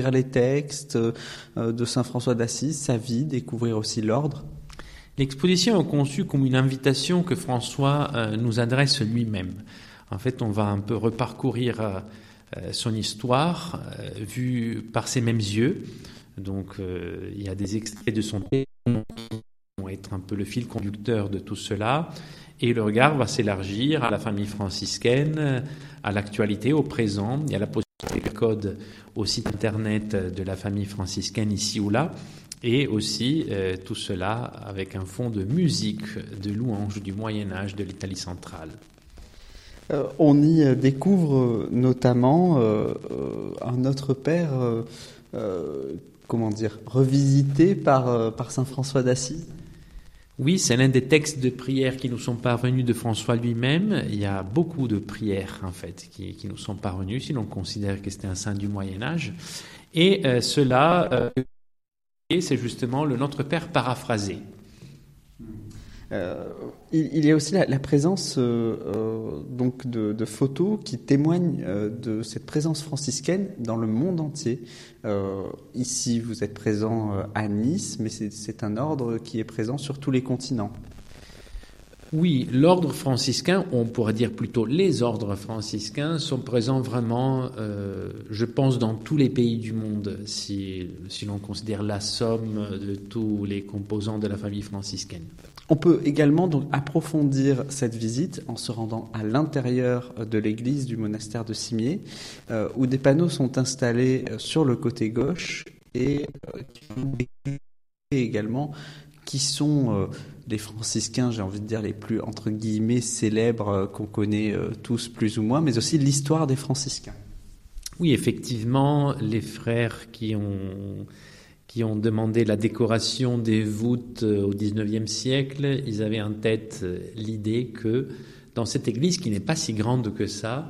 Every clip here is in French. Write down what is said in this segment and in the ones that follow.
les textes de saint François d'Assise, sa vie, découvrir aussi l'ordre. L'exposition est conçue comme une invitation que François nous adresse lui-même. En fait, on va un peu reparcourir son histoire vue par ses mêmes yeux. Donc, il y a des extraits de son texte qui vont être un peu le fil conducteur de tout cela. Et le regard va s'élargir à la famille franciscaine, à l'actualité, au présent. Il y a la possibilité de code au site internet de la famille franciscaine ici ou là. Et aussi tout cela avec un fond de musique, de louange du Moyen-Âge de l'Italie centrale. On y découvre notamment un autre père, revisité par saint François d'Assise. Oui, c'est l'un des textes de prière qui nous sont parvenus de François lui-même. Il y a beaucoup de prières, en fait, qui nous sont parvenues, si l'on considère que c'était un saint du Moyen-Âge. Et cela, c'est justement le Notre Père paraphrasé. Il y a aussi la présence donc de photos qui témoignent de cette présence franciscaine dans le monde entier. Ici, vous êtes présent à Nice, mais c'est un ordre qui est présent sur tous les continents. Oui, l'ordre franciscain, on pourrait dire plutôt les ordres franciscains, sont présents vraiment, je pense, dans tous les pays du monde, si l'on considère la somme de tous les composants de la famille franciscaine. On peut également donc approfondir cette visite en se rendant à l'intérieur de l'église du monastère de Cimiez, où des panneaux sont installés sur le côté gauche et également qui sont les franciscains, j'ai envie de dire, les plus, entre guillemets, célèbres qu'on connaît tous plus ou moins, mais aussi l'histoire des franciscains. Oui, effectivement, les frères qui ont demandé la décoration des voûtes au XIXe siècle, ils avaient en tête l'idée que dans cette église, qui n'est pas si grande que ça,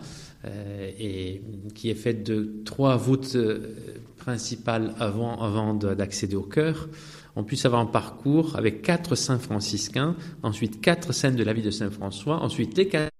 et qui est faite de 3 voûtes principales avant d'accéder au chœur, on puisse avoir un parcours avec 4 saints franciscains, ensuite 4 scènes de la vie de saint François, ensuite les 4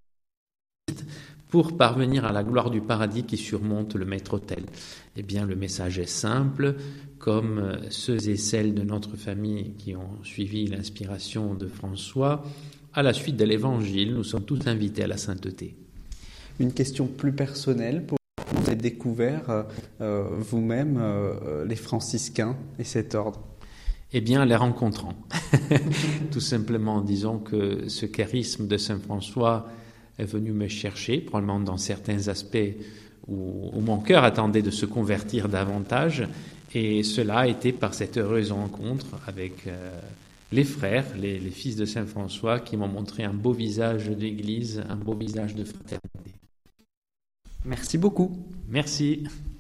pour parvenir à la gloire du paradis qui surmonte le maître-autel. Eh bien, le message est simple, comme ceux et celles de notre famille qui ont suivi l'inspiration de François, à la suite de l'Évangile, nous sommes tous invités à la sainteté. Une question plus personnelle, pour vous avez découvert vous-même les franciscains et cet ordre? Eh bien, les rencontrant. Tout simplement, disons que ce charisme de saint François est venu me chercher, probablement dans certains aspects où mon cœur attendait de se convertir davantage, et cela a été par cette heureuse rencontre avec les frères, les fils de saint François, qui m'ont montré un beau visage d'église, un beau visage de fraternité. Merci beaucoup. Merci.